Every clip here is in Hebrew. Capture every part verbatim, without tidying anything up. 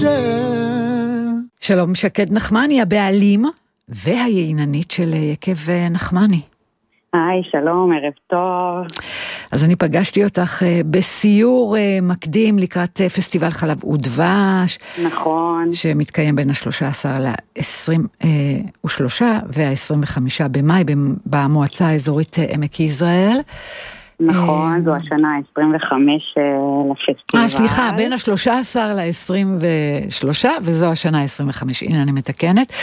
שלום, שקד נחמני, הבעלים והייננית של יקב נחמני. היי, שלום, ערב טוב. אז אני פגשתי אותך בסיור מקדים לקראת פסטיבל חלב ודבש. נכון. שמתקיים בין ה-שלושה עשר ל-עשרים ושלושה וה-עשרים וחמישה במאי במועצה האזורית עמק יזרעאל. נכון, זו השנה ה-עשרים וחמש לפסטיבל. אה, סליחה, בין ה-שלושה עשר ל-עשרים ושלושה, וזו השנה ה-עשרים וחמש. הנה, אני מתקנת.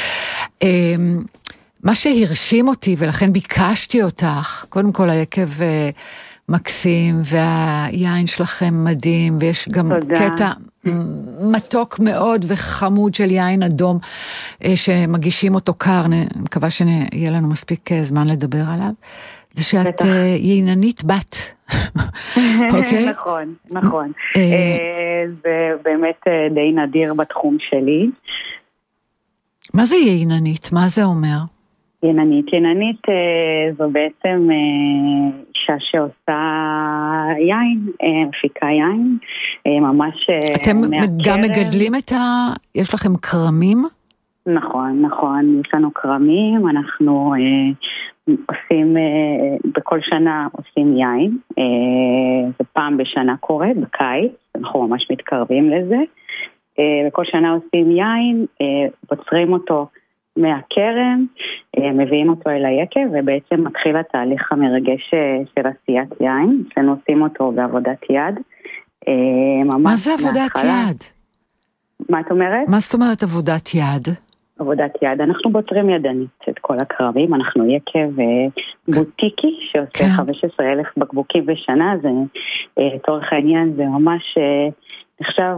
מה שהרשים אותי, ולכן ביקשתי אותך, קודם כל היקב מקסים, והיין שלכם מדהים, ויש גם תודה. קטע מתוק מאוד וחמוד של יין אדום, שמגישים אותו קר, אני מקווה שיהיה לנו מספיק זמן לדבר עליו. זה שאת ייננית בת. אוקיי? נכון, נכון. זה באמת די נדיר בתחום שלי. מה זה ייננית? מה זה אומר? ייננית. ייננית זו בעצם אישה שעושה יין, מפיקה יין, ממש מהקרן. אתם גם מגדלים את ה... יש לכם קרמים? נכון, נכון. יש לנו קרמים, אנחנו עושים, בכל שנה עושים יין, זה פעם בשנה קורה, בקיץ, אנחנו ממש מתקרבים לזה. וכל שנה עושים יין, בוצרים אותו מהקרן, מביאים אותו אל היקב, ובעצם מתחיל התהליך המרגש של עשיית יין, אצלנו עושים אותו בעבודת יד. מה זה עבודת יד? מה את אומרת? מה זאת אומרת עבודת יד? עבודת יד, אנחנו בוצרים ידנית את כל הקרבים, אנחנו יקב בוטיקי שעושה חמישה עשר אלף בקבוקים בשנה, זה תורך העניין, זה ממש נחשב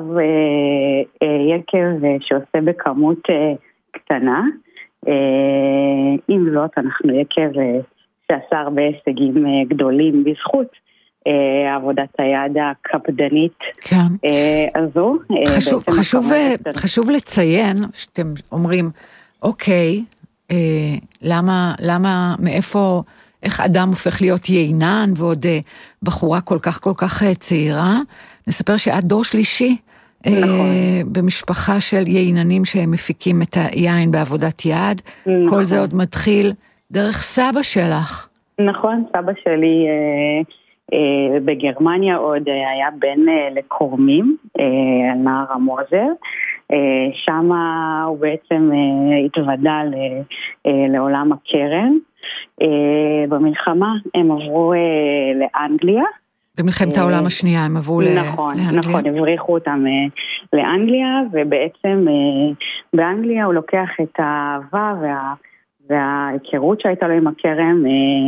יקב שעושה בכמות קטנה. עם זאת, אנחנו יקב שעשה הרבה הישגים גדולים בזכות עבודת היד הקפדנית הזו. חשוב לציין שאתם אומרים, אוקיי, למה, למה, מאיפה, איך אדם הופך להיות יינן, ועוד בחורה כל כך כל כך צעירה, נספר שאת דור שלישי, במשפחה של ייננים שהם מפיקים את היין בעבודת יד, כל זה עוד מתחיל דרך סבא שלך. נכון, סבא שלי בגרמניה עוד היה בן לקורמים על נהר המוזר, שם הוא בעצם התוודע לעולם הקרן. במלחמה הם עברו לאנגליה, במלחמת העולם השנייה הם עברו לאנגליה. נכון, נכון, הבריחו אותם לאנגליה, ובעצם באנגליה הוא לוקח את האהבה וה... וההיכרות שהייתה לו עם הקרם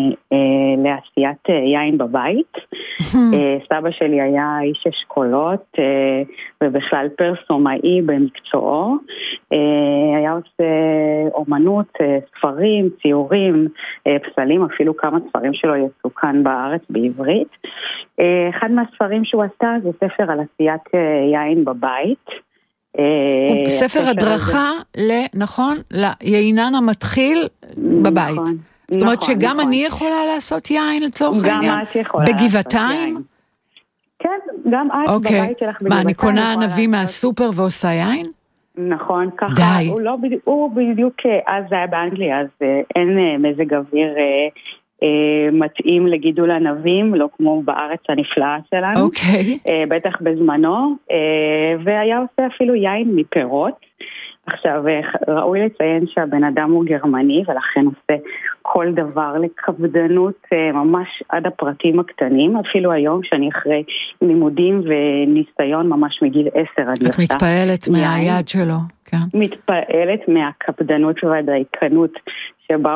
לעשיית יין בבית. סבא שלי היה איש אשכולות ובכלל פרסומאי במקצועו. היה עושה אומנות, ספרים, ציורים, פסלים, אפילו כמה ספרים שלו יצאו כאן בארץ בעברית. אחד מהספרים שהוא עשה זה ספר על עשיית יין בבית. הוא ספר הדרכה, נכון, ליינן המתחיל בבית. זאת אומרת שגם אני יכולה לעשות יין לצורך העניין? גם את יכולה לעשות יין. בגבעתיים? כן, גם את בבית שלך בגבעתיים. מה, אני קונה ענבים מהסופר ועושה יין? נכון, ככה. הוא בדיוק, אז זה היה באנגליה, אז אין מזג אוויר מתאים לגידול ענבים, לא כמו בארץ הנפלאה שלנו. אוקיי. בטח בזמנו, והיה עושה אפילו יין מפירות. עכשיו, ראוי לציין שהבן אדם הוא גרמני, ולכן עושה כל דבר לקפדנות ממש עד הפרטים הקטנים, אפילו היום שאני אחרי לימודים וניסיון ממש מגיל עשר עד את מתפעלת מהיד שלו, כן. מתפעלת מהקפדנות והדייקנות שבה